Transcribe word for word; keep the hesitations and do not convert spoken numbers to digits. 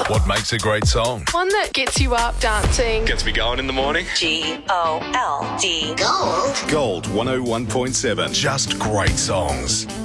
What makes a great song? One that gets you up dancing. Gets me going in the morning. G O L D. Gold. Gold one oh one point seven. Just great songs.